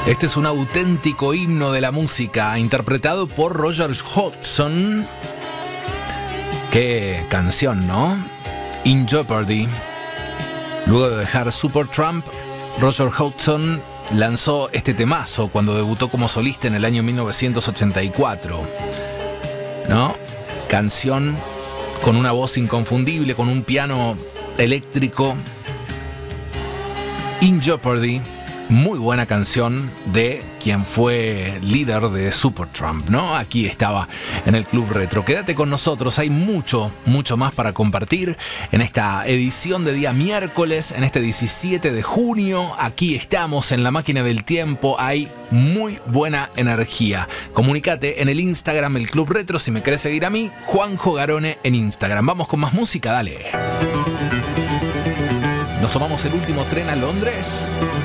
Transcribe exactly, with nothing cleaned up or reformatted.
Este es un auténtico himno de la música, interpretado por Roger Hodgson. Qué canción, ¿no? In Jeopardy. Luego de dejar Supertramp, Roger Hodgson lanzó este temazo cuando debutó como solista en el año mil novecientos ochenta y cuatro. ¿No? Canción con una voz inconfundible, con un piano eléctrico. In Jeopardy. Muy buena canción de quien fue líder de Supertramp, ¿no? Aquí estaba en el Club Retro. Quédate con nosotros, hay mucho, mucho más para compartir en esta edición de día miércoles, en este diecisiete de junio. Aquí estamos en la máquina del tiempo, hay muy buena energía. Comunícate en el Instagram, el Club Retro, si me querés seguir a mí, Juanjo Garone en Instagram. Vamos con más música, dale. Nos tomamos el último tren a Londres.